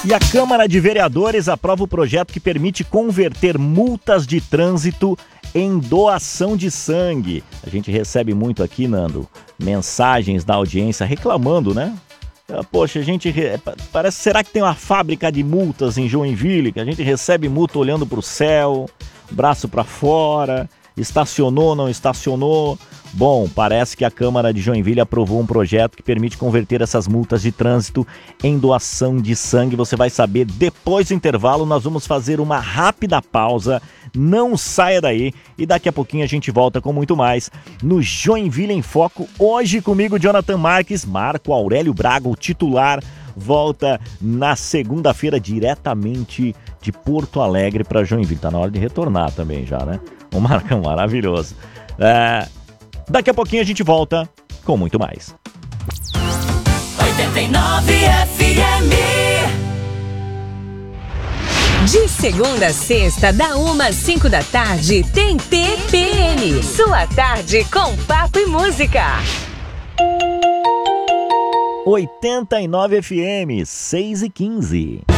E a Câmara de Vereadores aprova o projeto que permite converter multas de trânsito em doação de sangue. A gente recebe muito aqui, Nando, mensagens da audiência reclamando, né? Poxa, parece, será que tem uma fábrica de multas em Joinville, que a gente recebe multa olhando para o céu, braço para fora, estacionou, não estacionou? Bom, parece que a Câmara de Joinville aprovou um projeto que permite converter essas multas de trânsito em doação de sangue. Você vai saber depois do intervalo. Nós vamos fazer uma rápida pausa. Não saia daí e daqui a pouquinho a gente volta com muito mais no Joinville em Foco. Hoje comigo, Jonathan Marques, Marco Aurélio Braga, o titular, volta na segunda-feira diretamente de Porto Alegre para Joinville. Tá na hora de retornar também já, né? O Marcão maravilhoso. Daqui a pouquinho a gente volta com muito mais. 89 FM. De segunda a sexta, da 1 às 5 da tarde, tem TPM. Sua tarde com papo e música. 89 FM, 6h15.